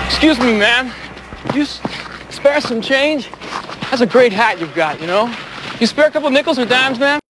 Excuse me, ma'am. You spare some change? That's a great hat you've got, you know? You spare a couple nickels or dimes, ma'am?